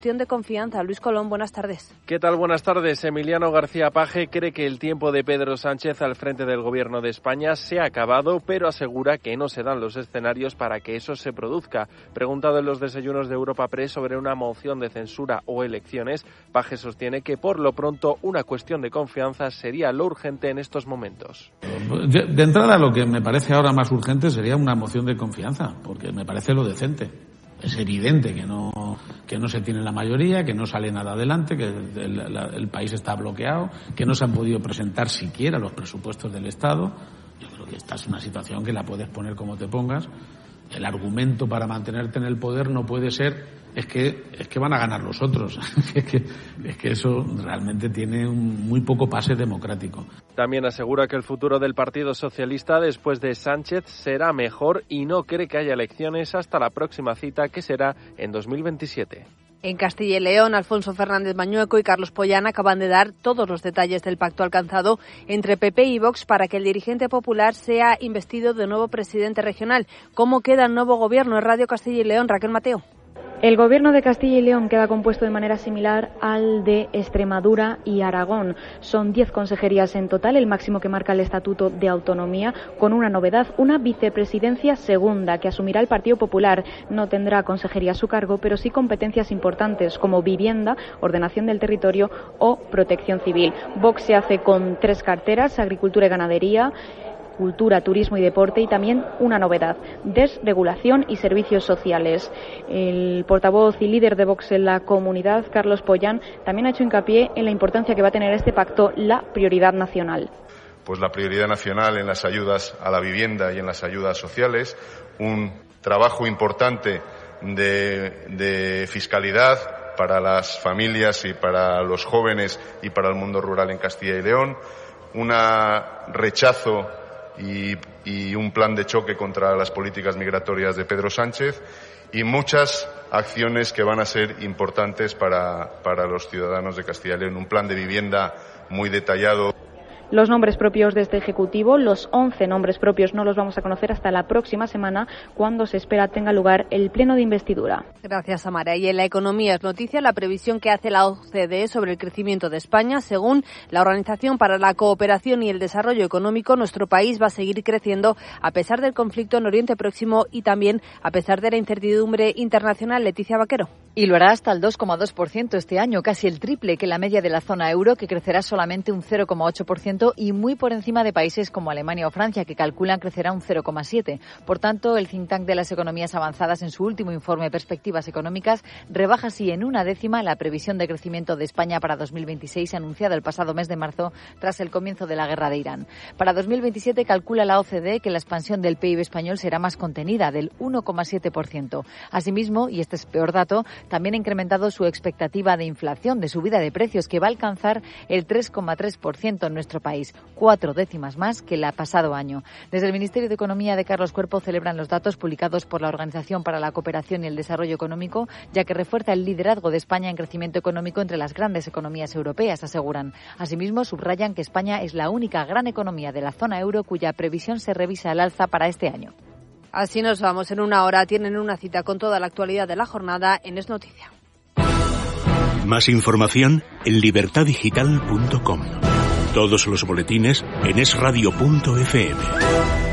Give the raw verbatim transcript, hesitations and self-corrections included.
de confianza. Luis Colón, buenas tardes. ¿Qué tal? Buenas tardes. Emiliano García Paje cree que el tiempo de Pedro Sánchez al frente del Gobierno de España se ha acabado, pero asegura que no se dan los escenarios para que eso se produzca. Preguntado en los desayunos de Europa Press sobre una moción de censura o elecciones, Paje sostiene que por lo pronto una cuestión de confianza sería lo urgente en estos momentos. De entrada, lo que me parece ahora más urgente sería una moción de confianza, porque me parece lo decente. Es evidente que no que no se tiene la mayoría, que no sale nada adelante, que el, el, el país está bloqueado, que no se han podido presentar siquiera los presupuestos del Estado. Yo creo que esta es una situación que la puedes poner como te pongas. El argumento para mantenerte en el poder no puede ser es que es que van a ganar los otros. es, que, es que eso realmente tiene un muy poco pase democrático. También asegura que el futuro del Partido Socialista después de Sánchez será mejor y no cree que haya elecciones hasta la próxima cita, que será en dos mil veintisiete. En Castilla y León, Alfonso Fernández Mañueco y Carlos Pollán acaban de dar todos los detalles del pacto alcanzado entre P P y Vox para que el dirigente popular sea investido de nuevo presidente regional. ¿Cómo queda el nuevo gobierno? En Radio Castilla y León, Raquel Mateo. El Gobierno de Castilla y León queda compuesto de manera similar al de Extremadura y Aragón. Son diez consejerías en total, el máximo que marca el Estatuto de Autonomía, con una novedad, una vicepresidencia segunda que asumirá el Partido Popular. No tendrá consejería a su cargo, pero sí competencias importantes como vivienda, ordenación del territorio o protección civil. Vox se hace con tres carteras, agricultura y ganadería, cultura, turismo y deporte, y también una novedad, desregulación y servicios sociales. El portavoz y líder de Vox en la comunidad, Carlos Pollán, también ha hecho hincapié en la importancia que va a tener este pacto, la prioridad nacional. Pues la prioridad nacional en las ayudas a la vivienda y en las ayudas sociales, un trabajo importante de, de fiscalidad para las familias y para los jóvenes y para el mundo rural en Castilla y León, un rechazo Y, y un plan de choque contra las políticas migratorias de Pedro Sánchez y muchas acciones que van a ser importantes para, para los ciudadanos de Castilla y León. Un plan de vivienda muy detallado. Los nombres propios de este Ejecutivo, los once nombres propios, no los vamos a conocer hasta la próxima semana, cuando se espera tenga lugar el pleno de investidura. Gracias, Amara. Y en la economía es noticia la previsión que hace la O C D E sobre el crecimiento de España. Según la Organización para la Cooperación y el Desarrollo Económico, nuestro país va a seguir creciendo a pesar del conflicto en Oriente Próximo y también a pesar de la incertidumbre internacional. Leticia Vaquero. Y lo hará hasta el dos coma dos por ciento este año, casi el triple que la media de la zona euro, que crecerá solamente un cero coma ocho por ciento, y muy por encima de países como Alemania o Francia, que calculan crecerá un cero coma siete por ciento. Por tanto, el think tank de las economías avanzadas, en su último informe Perspectivas Económicas, rebaja así en una décima la previsión de crecimiento de España para dos mil veintiséis, anunciada el pasado mes de marzo tras el comienzo de la guerra de Irán. Para dos mil veintisiete calcula la O C D E que la expansión del P I B español será más contenida, del uno coma siete por ciento. Asimismo, y este es peor dato, también ha incrementado su expectativa de inflación, de subida de precios, que va a alcanzar el tres coma tres por ciento en nuestro país, cuatro décimas más que el pasado año. Desde el Ministerio de Economía de Carlos Cuerpo celebran los datos publicados por la Organización para la Cooperación y el Desarrollo Económico, ya que refuerza el liderazgo de España en crecimiento económico entre las grandes economías europeas, aseguran. Asimismo, subrayan que España es la única gran economía de la zona euro cuya previsión se revisa al alza para este año. Así nos vamos. En una hora tienen una cita con toda la actualidad de la jornada en Es Noticia. Más información en libertad digital punto com. Todos los boletines en es radio punto efe eme.